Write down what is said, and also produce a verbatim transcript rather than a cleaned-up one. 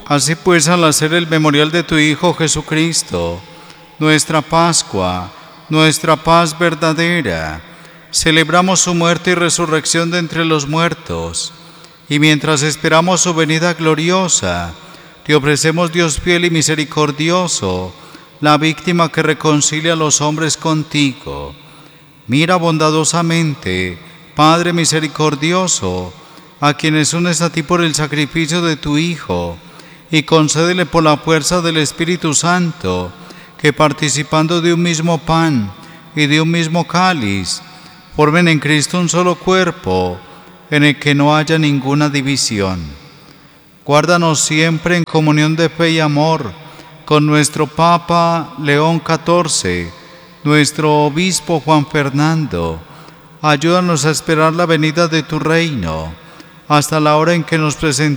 Así pues, al hacer el memorial de tu Hijo Jesucristo, nuestra Pascua, nuestra paz verdadera, celebramos su muerte y resurrección de entre los muertos, y mientras esperamos su venida gloriosa, te ofrecemos, Dios fiel y misericordioso, la víctima que reconcilia a los hombres contigo. Mira bondadosamente, Padre misericordioso, a quienes unes a ti por el sacrificio de tu Hijo, y concédele por la fuerza del Espíritu Santo, que participando de un mismo pan y de un mismo cáliz, formen en Cristo un solo cuerpo, en el que no haya ninguna división. Guárdanos siempre en comunión de fe y amor con nuestro Papa León catorce, nuestro Obispo Juan Fernando. Ayúdanos a esperar la venida de tu reino, hasta la hora en que nos presentemos